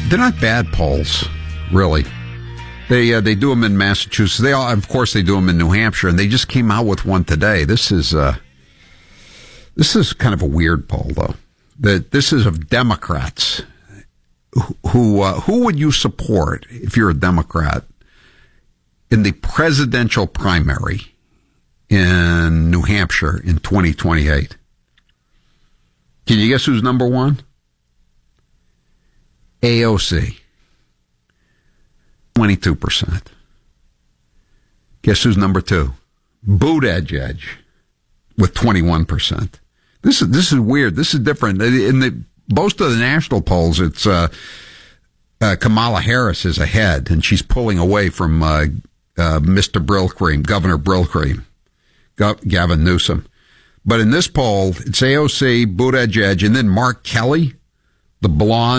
they're not bad polls, really. They do them in Massachusetts. Of course, they do them in New Hampshire, and they just came out with one today. This is kind of a weird poll, though. This is of Democrats. Who would you support if you're a Democrat in the presidential primary in New Hampshire in 2028? Can you guess who's number one? AOC. 22%. Guess who's number two? Buttigieg with 21%. This is weird. This is different. In most of the national polls, it's Kamala Harris is ahead, and she's pulling away from Mr. Brillcream, Governor Brillcream, Gavin Newsom. But in this poll, it's AOC, Buttigieg, and then Mark Kelly, the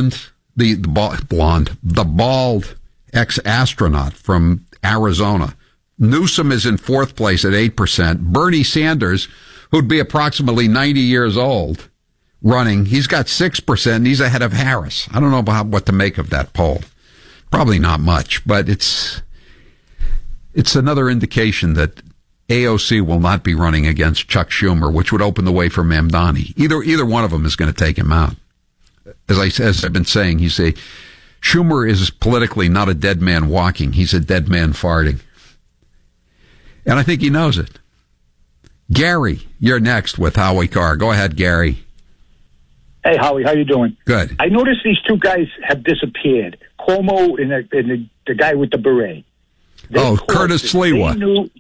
bald ex-astronaut from Arizona. Newsom is in fourth place at 8%. Bernie Sanders, who'd be approximately 90 years old, running, he's got 6%, and he's ahead of Harris. I don't know what to make of that poll. Probably not much, but it's another indication that AOC will not be running against Chuck Schumer, which would open the way for Mamdani. Either one of them is going to take him out. As I've been saying, Schumer is politically not a dead man walking. He's a dead man farting. And I think he knows it. Gary, you're next with Howie Carr. Go ahead, Gary. Hey, Howie, how you doing? Good. I noticed these two guys have disappeared. Cuomo and the guy with the beret. Curtis Sliwa.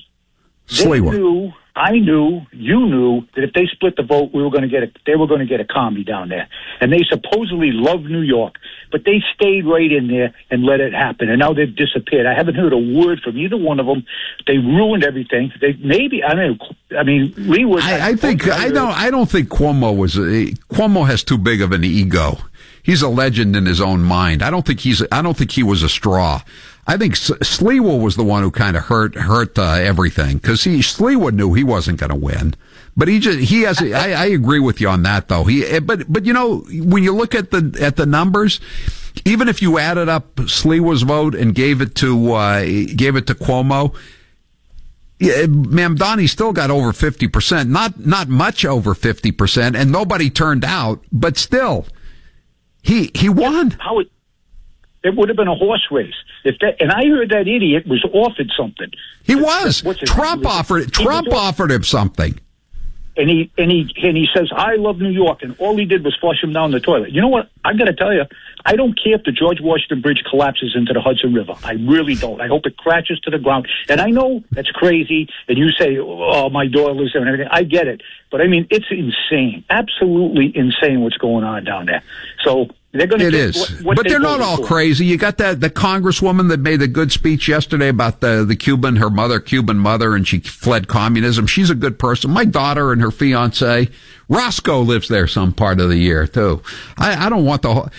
I knew, you knew that if they split the vote, they were going to get a commie down there. And they supposedly love New York, but they stayed right in there and let it happen. And now they've disappeared. I haven't heard a word from either one of them. They ruined everything. Lee was. I don't think Cuomo has too big of an ego. He's a legend in his own mind. I don't think he was a straw. I think Sliwa was the one who kind of hurt everything, because Sliwa knew he wasn't going to win. But I agree with you on that, though. But you know, when you look at the numbers, even if you added up Sliwa's vote and gave it to Cuomo, Mamdani still got over 50%, not much over 50%, and nobody turned out, but still, he won. It would have been a horse race. And I heard that idiot was offered something. He was. Trump offered him something. And he says, I love New York, and all he did was flush him down the toilet. You know what? I got to tell you, I don't care if the George Washington Bridge collapses into the Hudson River. I really don't. I hope it crashes to the ground. And I know that's crazy, and you say, oh, my daughter lives there and everything. I get it. But, I mean, it's insane. Absolutely insane what's going on down there. So they're going to It is. But they're not all crazy. You got the congresswoman that made a good speech yesterday about the Cuban mother, and she fled communism. She's a good person. My daughter and her fiance, Roscoe, lives there some part of the year, too. I don't want the whole...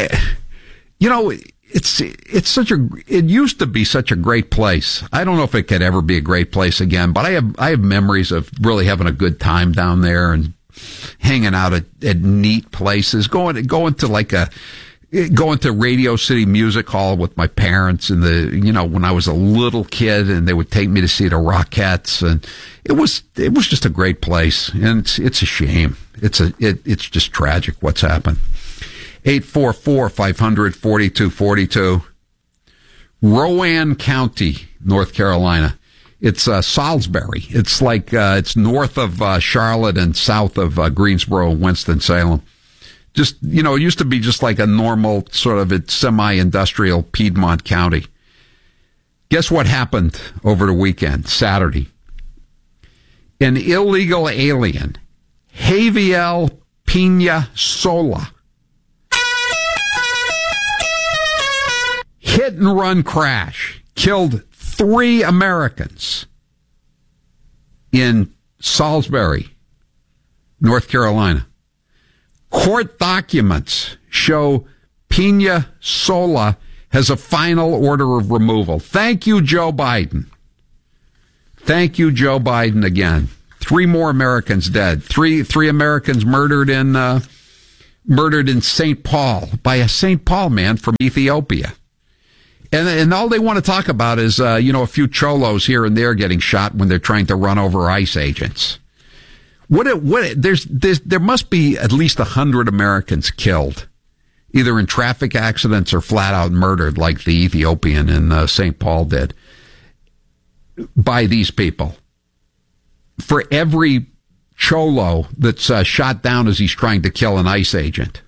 it used to be such a great place. I don't know if it could ever be a great place again, but I have memories of really having a good time down there and hanging out at neat places, going to Radio City Music Hall with my parents when I was a little kid, and they would take me to see the Rockettes, and it was just a great place. And it's a shame. It's just tragic what's happened. 844-500-4242. Rowan County, North Carolina. It's Salisbury. It's like it's north of Charlotte and south of Greensboro and Winston-Salem. Just, it used to be just like a normal sort of semi-industrial Piedmont County. Guess what happened over the weekend, Saturday? An illegal alien, Javier Pina Sola, hit and run crash, killed 3 Americans in Salisbury, North Carolina. Court documents show Pina Sola has a final order of removal. Thank you, Joe Biden. Thank you, Joe Biden, again. 3 more Americans dead. Three Americans murdered in murdered in St. Paul by a St. Paul man from Ethiopia. And all they want to talk about is, a few cholos here and there getting shot when they're trying to run over ICE agents. There must be at least 100 Americans killed, either in traffic accidents or flat out murdered like the Ethiopian in St. Paul did, by these people. For every cholo that's shot down as he's trying to kill an ICE agent.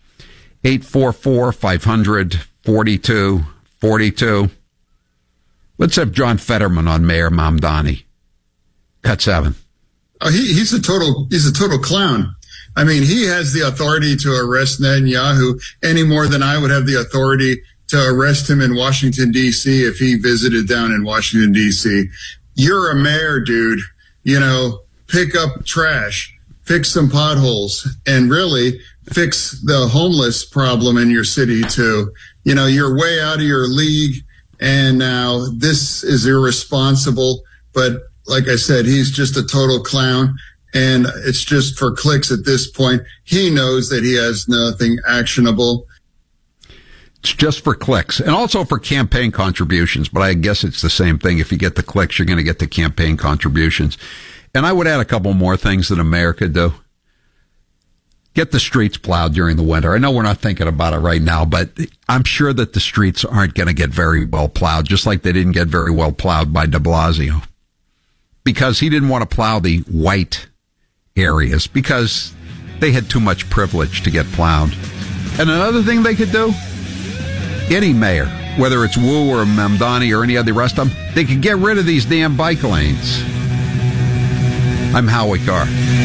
844-500-4242. Let's have John Fetterman on Mayor Mamdani. Cut 7. He's a total clown. I mean, he has the authority to arrest Netanyahu any more than I would have the authority to arrest him in Washington, D.C. if he visited down in Washington, D.C. You're a mayor, dude. Pick up trash, fix some potholes, and really fix the homeless problem in your city too. You're way out of your league, and now this is irresponsible. But like I said, he's just a total clown, and it's just for clicks at this point. He knows that he has nothing actionable. It's just for clicks, and also for campaign contributions, but I guess it's the same thing. If you get the clicks, you're going to get the campaign contributions. And I would add a couple more things that a mayor could do. Get the streets plowed during the winter. I know we're not thinking about it right now, but I'm sure that the streets aren't going to get very well plowed, just like they didn't get very well plowed by de Blasio. Because he didn't want to plow the white areas, because they had too much privilege to get plowed. And another thing they could do, any mayor, whether it's Wu or Mamdani or any of the rest of them, they could get rid of these damn bike lanes. I'm Howie Carr.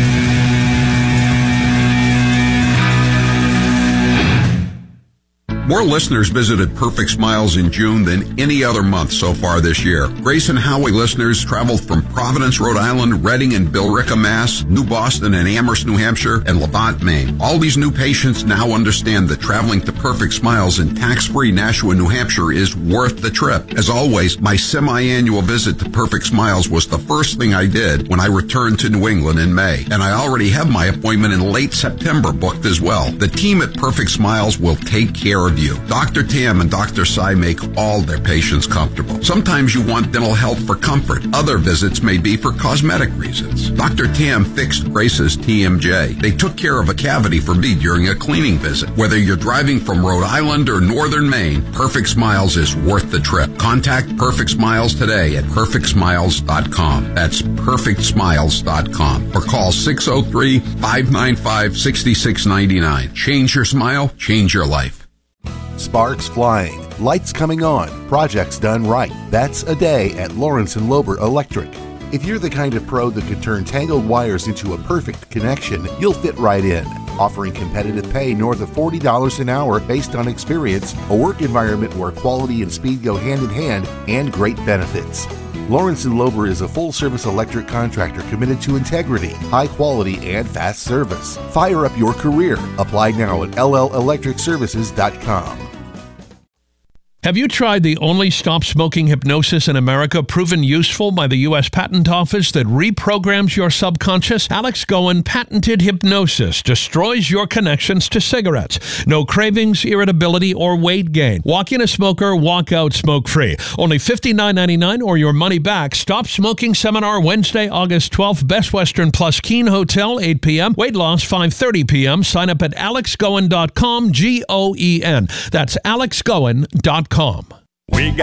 More listeners visited Perfect Smiles in June than any other month so far this year. Grace and Howie listeners traveled from Providence, Rhode Island, Reading and Billerica, Mass., New Boston and Amherst, New Hampshire, and Levant, Maine. All these new patients now understand that traveling to Perfect Smiles in tax-free Nashua, New Hampshire is worth the trip. As always, my semi-annual visit to Perfect Smiles was the first thing I did when I returned to New England in May. And I already have my appointment in late September booked as well. The team at Perfect Smiles will take care of you. Dr. Tam and Dr. Sai make all their patients comfortable. Sometimes you want dental health for comfort. Other visits may be for cosmetic reasons. Dr. Tam fixed Grace's TMJ. They took care of a cavity for me during a cleaning visit. Whether you're driving from Rhode Island or Northern Maine, Perfect Smiles is worth the trip. Contact Perfect Smiles today at perfectsmiles.com. That's perfectsmiles.com. Or call 603-595-6699. Change your smile, change your life. Sparks flying, lights coming on, projects done right. That's a day at Lawrence & Lober Electric. If you're the kind of pro that could turn tangled wires into a perfect connection, you'll fit right in. Offering competitive pay north of $40 an hour based on experience, a work environment where quality and speed go hand in hand, and great benefits. Lawrence & Lober is a full-service electric contractor committed to integrity, high quality, and fast service. Fire up your career. Apply now at LLElectricServices.com. Have you tried the only stop-smoking hypnosis in America proven useful by the U.S. Patent Office that reprograms your subconscious? Alex Goen patented hypnosis destroys your connections to cigarettes. No cravings, irritability, or weight gain. Walk in a smoker, walk out smoke-free. Only $59.99 or your money back. Stop Smoking Seminar Wednesday, August 12th, Best Western Plus Keene Hotel, 8 p.m. Weight loss, 5:30 p.m. Sign up at alexgoen.com, Goen. That's alexgoen.com. We got